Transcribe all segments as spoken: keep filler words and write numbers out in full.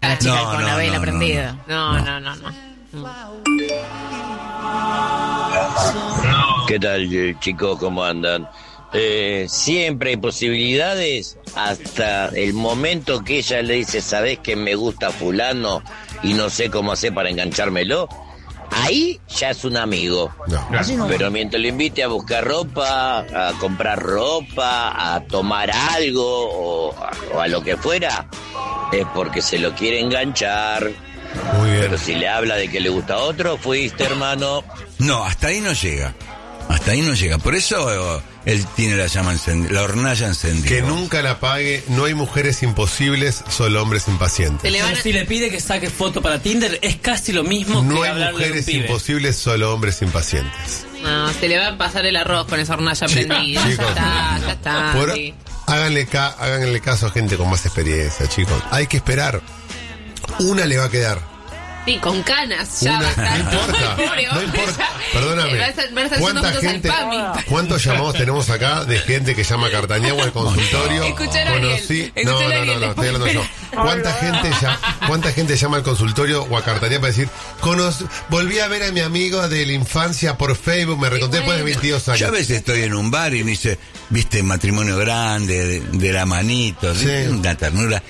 a la chica No, con no, la vela no, prendida. No, no, no, no. ¿Qué tal, chicos? ¿Cómo andan? Eh, siempre hay posibilidades hasta el momento que ella le dice, ¿sabés que me gusta fulano y no sé cómo hacer para enganchármelo? Ahí ya es un amigo. No. Pero mientras le invite a buscar ropa, a comprar ropa, a tomar algo o a, o a lo que fuera, es porque se lo quiere enganchar. Muy bien. Pero si le habla de que le gusta a otro, fuiste, hermano. No, hasta ahí no llega. Hasta ahí no llega. Por eso eh, él tiene la llama encendida, la hornalla encendida. Que nunca la apague. No hay mujeres imposibles, solo hombres impacientes. Se le van Pero a- si le pide que saque foto para Tinder, es casi lo mismo No que hay hablarle de un mujeres pibe. imposibles, solo hombres impacientes. No, se le va a pasar el arroz con esa hornalla Sí, prendida. chicos. Ya está, ya está. Por- sí. háganle, ca- háganle caso a gente con más experiencia, chicos. Hay que esperar. Una le va a quedar. Sí, con canas. Ya Una, va a estar. no importa, Pobre no hombre, importa. ya. Perdóname. Va a estar- van a estar ¿Cuánta haciendo gente, fotos al PAMI. ¿Cuántos llamados tenemos acá de gente que llama a Cartañagua al consultorio? Escuchar a Ariel, Conocí, escuchar no, a no, no, Ariel no, estoy hablando yo. ¿Cuánta gente ya, cuánta gente llama al consultorio o a Cartañagua para decir, "Conoc- volví a ver a mi amigo de la infancia por Facebook, me reconté después de veintidós años"? Yo a veces estoy en un bar y me dice, viste, matrimonio grande, de, de la manito, Sí. una ternura.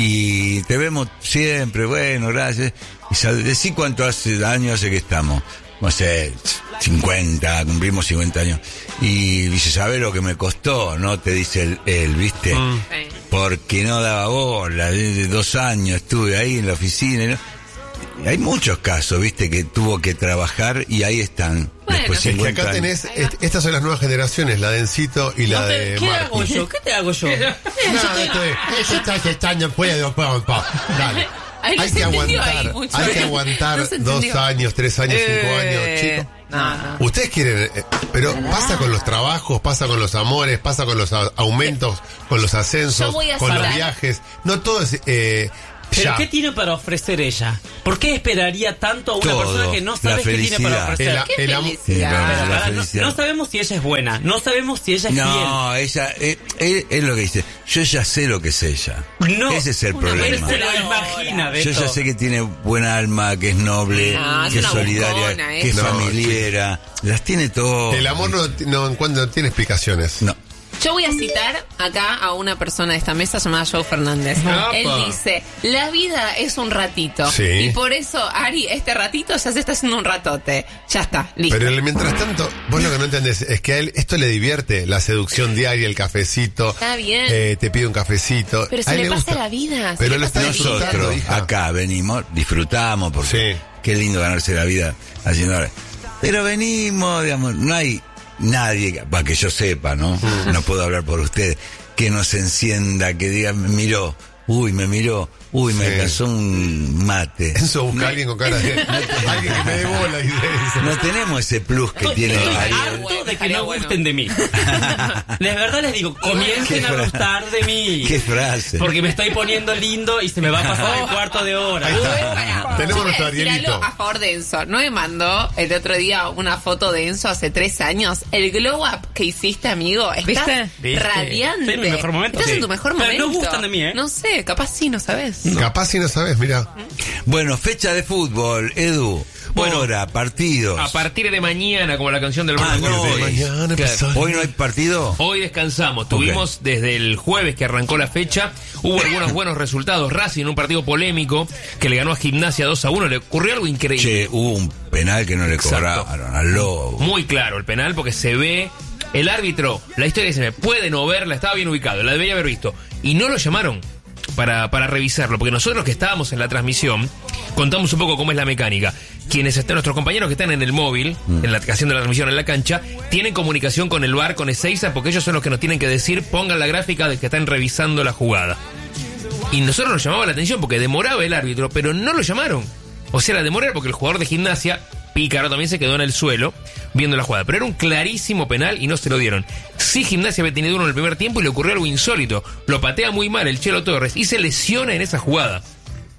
Y te vemos siempre, bueno, gracias. Y sab- decí cuánto hace años hace que estamos. No sé, cincuenta, cumplimos cincuenta años. Y dice, ¿sabés lo que me costó? ¿No? Te dice él, él, ¿viste? Sí. Porque no daba bola. Desde dos años estuve ahí en la oficina. ¿No? Hay muchos casos, ¿viste? Que tuvo que trabajar y ahí están. Bueno, Después es Es que cincuenta acá años. tenés, est- estas son las nuevas generaciones, la de Encito y la No te- de ¿Qué Martín. hago yo? ¿Qué te hago yo? No, esto es, eso está se está años fuera de Dale. Ahí no Hay se que entendió aguantar, ahí mucho. hay que aguantar No se dos entendió. años, tres años, cinco Eh, años, chicos. No, no. Ustedes quieren, eh, pero pasa con los trabajos, pasa con los amores, pasa con los a- aumentos, con los ascensos, Yo voy a con los citar- viajes. No todo es eh, ¿Pero ya. qué tiene para ofrecer ella? ¿Por qué esperaría tanto a una Todo. persona que no La sabe qué tiene para felicidad. ofrecer? El, a- Qué el am- Sí, felicidad. pero Pero la pará, no, felicidad. no sabemos si ella es buena, no sabemos si ella es No, ella, eh, eh, es lo que dice, yo ya sé lo que es ella. fiel. No, Ese es el una problema. vez se lo imagina, Yo Beto. ya sé que tiene buena alma, que es noble, No, es que es una solidaria, buscona, que es ¿eh? No, familiera, las tiene todo. El amor no, no, encuentra- no tiene explicaciones. No. Yo voy a citar acá a una persona de esta mesa llamada Joe Fernández. Apa. Él dice, la vida es un ratito. Sí. Y por eso, Ari, este ratito ya se está haciendo un ratote. Ya está, listo. Pero el- mientras tanto, vos lo que no entendés es que a él esto le divierte, la seducción diaria, el cafecito. Está bien. eh, te pide un cafecito. Pero A se él le pasa gusta. la vida, se Pero le lo pasa está la vida. disfrutando, Nosotros hija. acá venimos, disfrutamos, porque Sí. qué lindo ganarse la vida haciendo. Pero venimos, digamos, no hay nadie, para que yo sepa, ¿no? No puedo hablar por ustedes, que nos encienda, que diga, me miró, uy, me miró, uy, me Sí. alcanzó un mate. Enzo busca a alguien con cara de alguien que me dé bola y de eso. No tenemos ese plus que tiene Estoy Ariel. harto de que Estaría no bueno. gusten de mí. De verdad les digo, comiencen Qué a fra- gustar de mí. Qué frase. Porque me estoy poniendo lindo y se me va a pasar el cuarto de hora. Ahí está. Bueno, Tenemos yo voy a nuestro decir Arielito. algo a favor de Enzo. ¿No me mandó el otro día una foto de Enzo hace tres años? El glow up que hiciste, amigo, estás ¿Viste? ¿Viste? radiante. Estoy en mi mejor momento. Estás Sí. en tu mejor Pero momento. no gustan de mí, ¿eh? No sé, capaz sí, no sabes. Capaz si no sabes, mira. Bueno, fecha de fútbol, Edu. Bueno, hora, partidos. A partir de mañana, como la canción del Ah, Bruno no, Cortés. hoy. Mañana Claro. empezó. Hoy no hay partido. Hoy descansamos. Tuvimos desde el jueves que arrancó la fecha. Hubo algunos buenos resultados. Racing, un partido polémico que le ganó a Gimnasia dos a uno. Le ocurrió algo increíble. Che, hubo un penal que no le Exacto. cobraron al Lobo. Muy claro el penal porque se ve. El árbitro, la historia se me puede no verla, estaba bien ubicado, la debería haber visto. Y no lo llamaron para, para revisarlo, porque nosotros que estábamos en la transmisión, contamos un poco cómo es la mecánica. Quienes están, nuestros compañeros que están en el móvil, en la haciendo la transmisión en la cancha, tienen comunicación con el V A R, con Ezeiza, porque ellos son los que nos tienen que decir, pongan la gráfica de que están revisando la jugada. Y nosotros nos llamaba la atención porque demoraba el árbitro, pero no lo llamaron. O sea, la demora era porque el jugador de Gimnasia, Pícaro, también se quedó en el suelo viendo la jugada. Pero era un clarísimo penal y no se lo dieron. Sí, Gimnasia había tenido uno en el primer tiempo y le ocurrió algo insólito. Lo patea muy mal el Chelo Torres y se lesiona en esa jugada.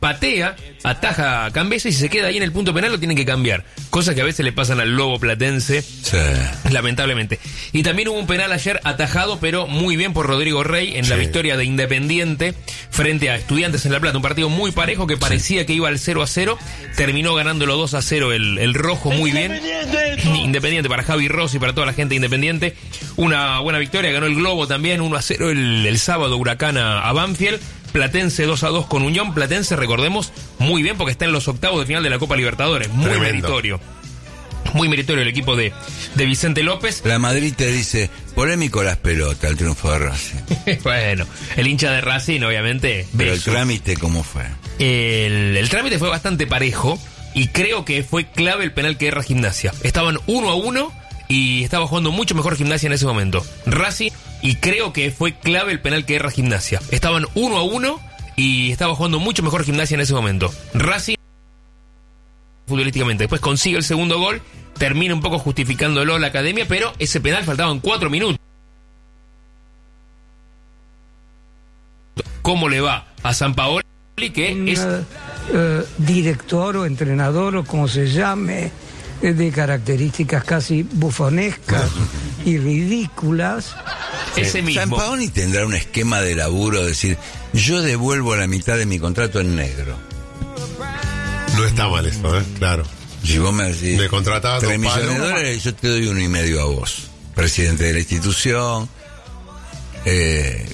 patea, ataja a Cambesa y si se queda ahí en el punto penal lo tienen que cambiar. Cosas que a veces le pasan al Lobo Platense, sí. lamentablemente. Y también hubo un penal ayer atajado, pero muy bien por Rodrigo Rey en sí. la victoria de Independiente frente a Estudiantes en La Plata. Un partido muy parejo que parecía sí. que iba al cero a cero. Terminó ganándolo dos a cero el, el rojo muy bien. Independiente para Javi Rossi, para toda la gente de Independiente. Una buena victoria, ganó el Globo también, uno a cero el, el sábado Huracán a, a Banfield. Platense dos a dos con Unión. Platense, recordemos, muy bien porque está en los octavos de final de la Copa Libertadores. Muy Tremendo. meritorio. Muy meritorio el equipo de, de Vicente López. La Madrid te dice, polémico las pelotas, el triunfo de Racing. Bueno, el hincha de Racing, obviamente. Pero beso. el trámite, ¿cómo fue? El, el trámite fue bastante parejo y creo que fue clave el penal que erra Gimnasia. Estaban uno a uno y estaba jugando mucho mejor Gimnasia en ese momento. Racing, y creo que fue clave el penal que erra Gimnasia. Estaban uno a uno y estaba jugando mucho mejor Gimnasia en ese momento. Racing, futbolísticamente, después consigue el segundo gol, termina un poco justificándolo la academia, pero ese penal faltaban cuatro minutos. ¿Cómo le va a Sampaoli? Que un es uh, director o entrenador o como se llame, de características casi bufonescas y ridículas. Ese mismo. Sampaoli tendrá un esquema de laburo, decir, yo devuelvo la mitad de mi contrato en negro. No está mal eso, ¿eh? Claro. Si vos me decís, me contratabas tres millones de dólares, yo te doy uno y medio a vos, presidente de la institución. Eh,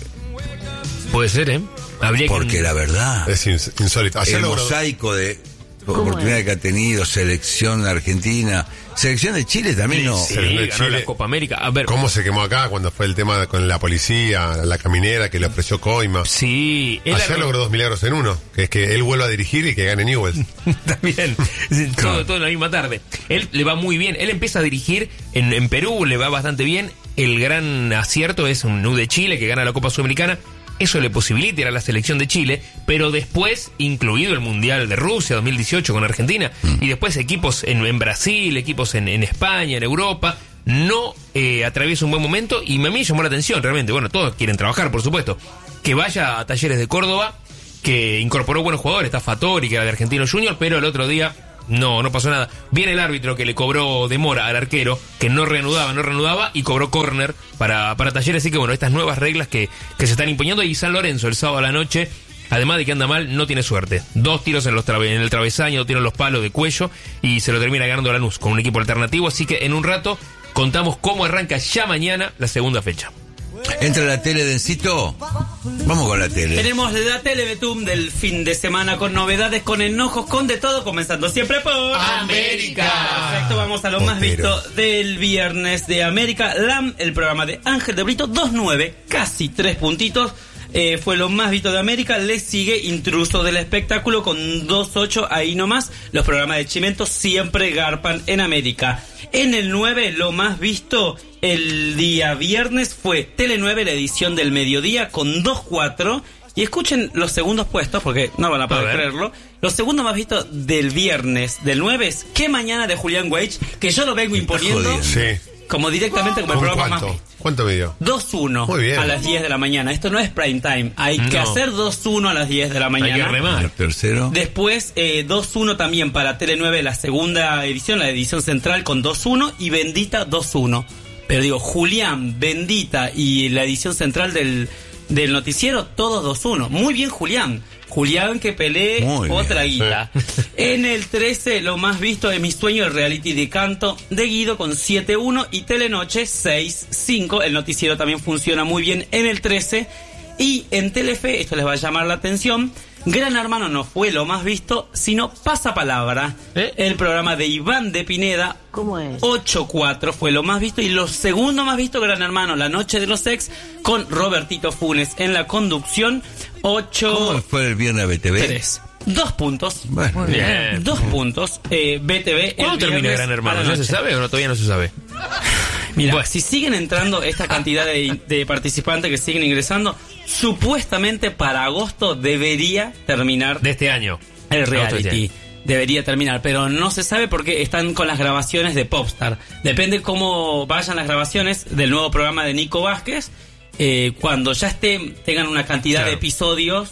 Puede ser, ¿eh? Habría porque que... la verdad es ins- insólito. Ayer el logró... mosaico de oportunidades que ha tenido, selección argentina, selección de Chile también, no. Sí, de ganó Chile. la Copa América. A ver, ¿Cómo se quemó acá cuando fue el tema con la policía, la caminera que le ofreció Coima? sí. él Ayer arran- logró dos milagros en uno, que es que él vuelva a dirigir y que gane Newell's. También, todo, todo en la misma tarde. Él le va muy bien. Él empieza a dirigir en, en Perú, le va bastante bien. El gran acierto es un U de Chile que gana la Copa Sudamericana. Eso le posibilita ir a la selección de Chile, pero después, incluido el Mundial de Rusia dos mil dieciocho con Argentina, mm. y después equipos en, en Brasil, equipos en, en España, en Europa, no eh, atraviesa un buen momento, y a mí me llamó la atención realmente. Bueno, todos quieren trabajar, por supuesto. Que vaya a Talleres de Córdoba, que incorporó buenos jugadores, está Fattori, que era de Argentino Junior, pero el otro día no, no pasó nada. Viene el árbitro que le cobró demora al arquero, que no reanudaba, no reanudaba, y cobró córner para, para Talleres. Así que bueno, estas nuevas reglas que, que se están imponiendo. Y San Lorenzo el sábado a la noche, además de que anda mal, no tiene suerte. Dos tiros en, los trabe, en el travesaño, dos tiros en los palos de cuello, y se lo termina ganando Lanús con un equipo alternativo. Así que en un rato contamos cómo arranca ya mañana la segunda fecha. Entra la tele, Dencito. Vamos con la tele. Tenemos la tele Betum del fin de semana con novedades, con enojos, con de todo, comenzando siempre por América. Perfecto, vamos a lo más visto del viernes de América. L A M, el programa de Ángel de Brito, dos nueve, casi tres puntitos. Eh, fue lo más visto de América. Le sigue Intruso del Espectáculo con dos ocho, ahí nomás. Los programas de Chimento siempre garpan en América. En el nueve, lo más visto el día viernes fue Tele nueve, la edición del mediodía, con dos cuatro. Y escuchen los segundos puestos, porque no van a poder a creerlo. Los segundos más vistos del viernes del nueve es ¿Qué mañana? De Julián Weich, que yo lo vengo imponiendo. Sí. Como directamente como el programa cuánto? más... ¿Cuánto video? dos uno a las diez de la mañana. Esto no es prime time. Hay no. que hacer dos uno a las diez de la mañana. Hay que remar. El tercero. Después eh, dos uno también para Tele nueve, la segunda edición, la edición central con dos uno y Bendita dos uno. Pero digo, Julián, Bendita y la edición central del, del noticiero, todos dos uno. Muy bien, Julián. Julián que pelee Muy otra bien. guita. En el trece, lo más visto de Mi Sueño, el reality de canto de Guido con siete uno y Telenoche seis cinco. El noticiero también funciona muy bien en el trece. Y en Telefe, esto les va a llamar la atención, Gran Hermano no fue lo más visto, sino Pasapalabra, ¿Eh? el programa de Iván de Pineda. ¿Cómo es? ocho cuatro fue lo más visto, y lo segundo más visto, Gran Hermano, La Noche de los Ex, con Robertito Funes en la conducción. ocho ¿Cómo fue el viernes B T V? tres. Dos puntos. Bueno, bien. Dos puntos. Eh, B T V. ¿Cuándo el termina viernes Gran a Hermano? la ¿Ya se noche. sabe o no, todavía no se sabe? Mira, pues, si siguen entrando esta cantidad de, de participantes que siguen ingresando, supuestamente para agosto debería terminar De este año. el Agosto de este reality. año. Debería terminar, pero no se sabe porque están con las grabaciones de Popstar. Depende cómo vayan las grabaciones del nuevo programa de Nico Vázquez. Eh, cuando ya esté, tengan una cantidad Claro. de episodios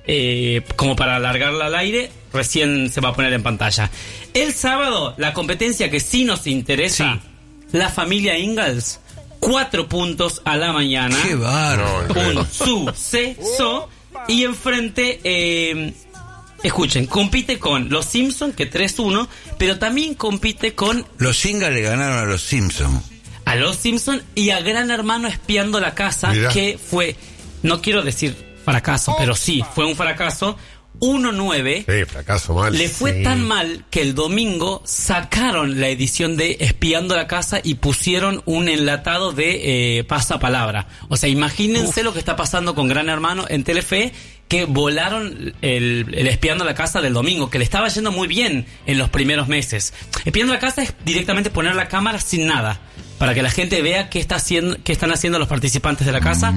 eh, como para alargarla al aire, recién se va a poner en pantalla. El sábado, la competencia que sí nos interesa, sí. La familia Ingalls, cuatro puntos a la mañana. ¡Qué bárbaro! Un suceso. Y enfrente, eh, escuchen, compite con los Simpsons, que tres uno, pero también compite con... Los Ingalls le ganaron a los Simpsons. A los Simpsons y a Gran Hermano Espiando la Casa, Mirá. que fue, no quiero decir fracaso, pero sí, fue un fracaso. uno nueve. Sí, fracaso mal. Le fue sí. tan mal que el domingo sacaron la edición de Espiando la Casa y pusieron un enlatado de eh, pasapalabra. O sea, imagínense Uf. lo que está pasando con Gran Hermano en Telefe, que volaron el, el Espiando la Casa del domingo, que le estaba yendo muy bien en los primeros meses. Espiando la Casa es directamente poner la cámara sin nada, para que la gente vea qué está haciendo, qué están haciendo los participantes de la casa.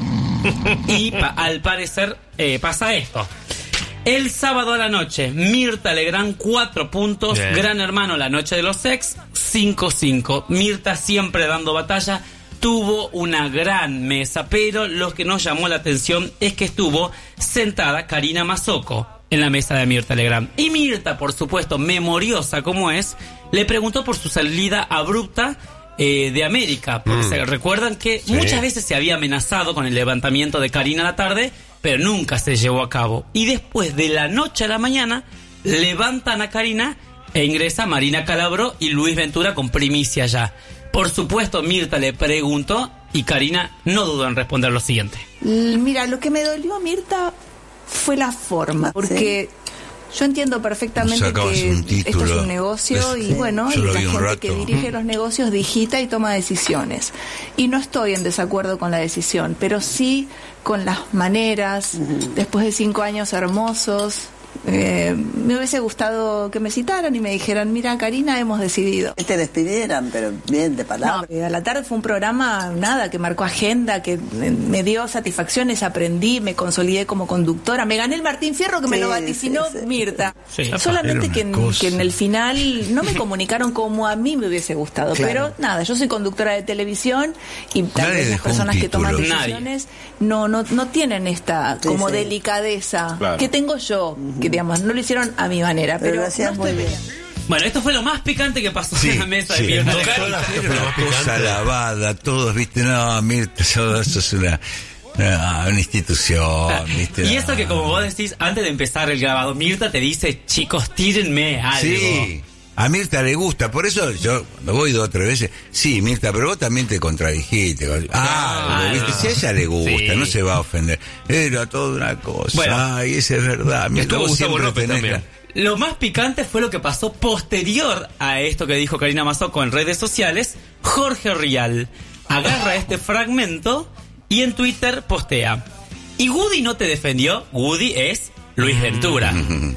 Y pa, al parecer eh, pasa esto. El sábado a la noche, Mirta Legrand, cuatro puntos. Bien. Gran Hermano, La Noche de los Ex, cinco cinco. Mirta siempre dando batalla. Tuvo una gran mesa, pero lo que nos llamó la atención es que estuvo sentada Karina Mazzocco en la mesa de Mirta Legrand. Y Mirta, por supuesto, memoriosa como es, le preguntó por su salida abrupta eh, de América. Porque mm. se recuerdan que sí. muchas veces se había amenazado con el levantamiento de Karina a la tarde, pero nunca se llevó a cabo. Y después, de la noche a la mañana, levantan a Karina e ingresa Marina Calabro y Luis Ventura con primicia ya. Por supuesto, Mirta le preguntó y Karina no dudó en responder lo siguiente. Mira, lo que me dolió, Mirta, fue la forma, porque ¿sí? yo entiendo perfectamente que esto es un negocio y bueno, y la gente rato. que dirige los negocios digita y toma decisiones. Y no estoy en desacuerdo con la decisión, pero sí con las maneras, uh-huh. después de cinco años hermosos. Eh, me hubiese gustado que me citaran y me dijeran, mira, Karina, hemos decidido. Te despidieran, pero bien de palabra. No, a la tarde fue un programa, nada, que marcó agenda, que me dio satisfacciones, aprendí, me consolidé como conductora, me gané el Martín Fierro que sí, me lo vaticinó sí, sí. Mirta. Sí, solamente que en, que en el final no me comunicaron como a mí me hubiese gustado, claro. pero nada, yo soy conductora de televisión y tal vez las personas que toman decisiones no, no, no tienen esta sí, como sí. delicadeza claro. que tengo yo. Que digamos, no lo hicieron a mi manera, pero, pero lo hacían no muy bien. bien. Bueno, esto fue lo más picante que pasó sí, en la mesa sí, de Mirta. No, era una cosa lavada, todos, viste, no, Mirta, eso es una, una, una institución, viste. Y eso que como vos decís, antes de empezar el grabado, Mirta te dice, chicos, tírenme algo. Sí. A Mirta le gusta, por eso yo me voy dos o tres veces. Sí, Mirta, pero vos también te contradijiste. Ah, ah ¿viste? Si a ella le gusta, sí. no se va a ofender. Era toda una cosa. Bueno, ay, esa es verdad. Mirta, vos siempre tenés. Lo más picante fue lo que pasó posterior a esto que dijo Karina Mazzocco en redes sociales. Jorge Rial agarra este fragmento y en Twitter postea. ¿Y Woody no te defendió? Woody es Luis Ventura.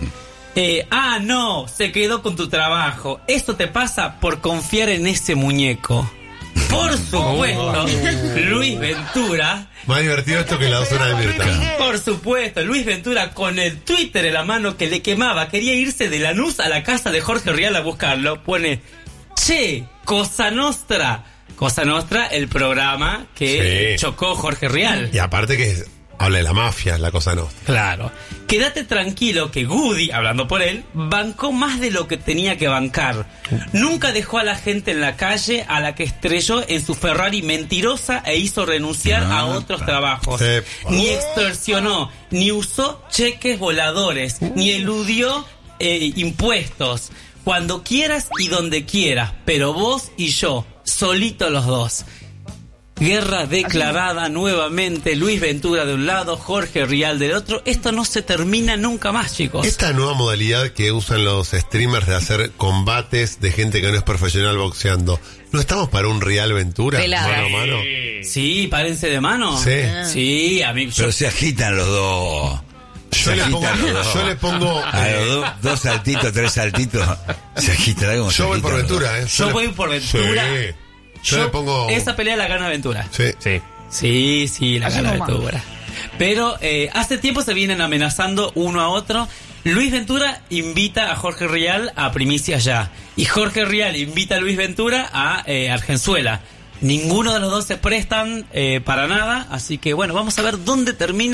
Eh, ah, no, se quedó con tu trabajo. Esto te pasa por confiar en ese muñeco. Por supuesto, oh. Luis Ventura. Más divertido esto que la dos horas de Mirta. Por supuesto, Luis Ventura con el Twitter en la mano que le quemaba. Quería irse de Lanús a la casa de Jorge Rial a buscarlo. Pone, che, Cosa Nostra. Cosa Nostra, el programa que sí. chocó Jorge Rial. Y aparte que es... habla de la mafia, la Cosa Nostra. Claro. Quédate tranquilo que Woody, hablando por él, bancó más de lo que tenía que bancar. Nunca dejó a la gente en la calle a la que estrelló en su Ferrari mentirosa e hizo renunciar no, a otros no. trabajos. Eh, ni extorsionó, ni usó cheques voladores, uh. ni eludió eh, impuestos. Cuando quieras y donde quieras, pero vos y yo, solito los dos. Guerra declarada nuevamente, Luis Ventura de un lado, Jorge Rial del otro. Esto no se termina nunca más, chicos. Esta nueva modalidad que usan los streamers de hacer combates de gente que no es profesional boxeando, ¿no estamos para un Rial Ventura? Pelado. Mano a mano. Sí, párense de mano. Sí. Sí, amigo. Pero se agitan los dos. Yo le, pongo, yo le pongo a los dos, dos saltitos, tres saltitos. Se agitan. Yo se voy por Ventura, ¿eh? Yo, yo voy por Ventura. Sí. Yo, yo le pongo... esa pelea la gana Ventura. Sí. Sí, sí, sí la gana Ventura. Pero eh, hace tiempo se vienen amenazando uno a otro. Luis Ventura invita a Jorge Rial a Primicia Ya. Y Jorge Rial invita a Luis Ventura a eh, Argenzuela. Ninguno de los dos se prestan eh, para nada. Así que bueno, vamos a ver dónde termina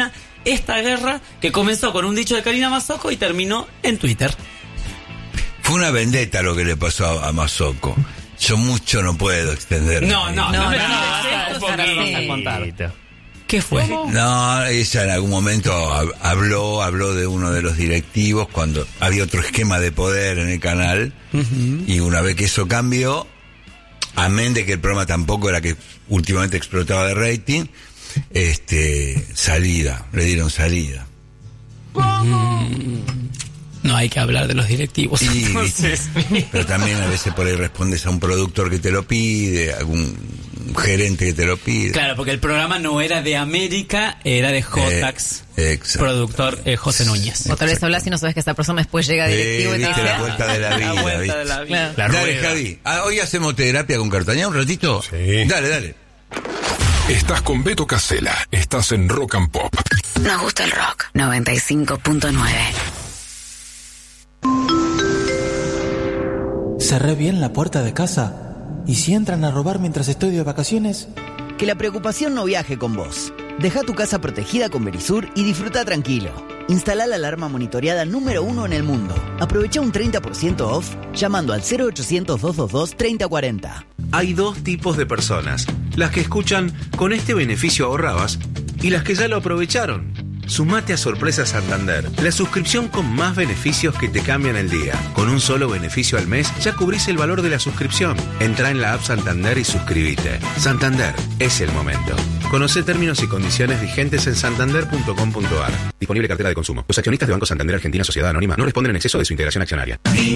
esta guerra que comenzó con un dicho de Karina Mazzocco y terminó en Twitter. Fue una vendetta lo que le pasó a, a Mazzocco. Yo mucho no puedo extender. No, no, no, no, no, no, a contar. ¿Qué fue? No, ella en algún momento habló, habló de uno de los directivos cuando había otro esquema de poder en el canal, uh-huh. Y una vez que eso cambió, amén de que el programa tampoco era que últimamente explotaba de rating, este, salida, le dieron salida. Mm. No hay que hablar de los directivos. Sí, entonces, pero también a veces por ahí respondes a un productor que te lo pide, algún gerente que te lo pide. Claro, porque el programa no era de América, era de Jotax, eh, productor eh, José Núñez. O tal vez hablas y no sabes que esta persona después llega directivo eh, y te dice la vuelta de la vida. La vuelta de la vida. Claro. Dale, Javi. Ah, hoy hacemos terapia con Cartañá un ratito. Sí. Dale, dale. Estás con Beto Casella. Estás en Rock and Pop. Nos gusta el rock. noventa y cinco punto nueve. Cerré bien la puerta de casa. ¿Y si entran a robar mientras estoy de vacaciones? Que la preocupación no viaje con vos. Deja tu casa protegida con Verisur y disfruta tranquilo. Instala la alarma monitoreada número uno en el mundo. Aprovecha un treinta por ciento off llamando al cero ochocientos, doscientos veintidós, treinta cuarenta. Hay dos tipos de personas. Las que escuchan "con este beneficio ahorrabas" y las que ya lo aprovecharon. Sumate a Sorpresa Santander, la suscripción con más beneficios que te cambian el día. Con un solo beneficio al mes ya cubrís el valor de la suscripción. Entrá en la app Santander y suscríbete. Santander, es el momento. Conocé términos y condiciones vigentes en santander punto com punto a r. Disponible cartera de consumo. Los accionistas de Banco Santander Argentina Sociedad Anónima no responden en exceso de su integración accionaria.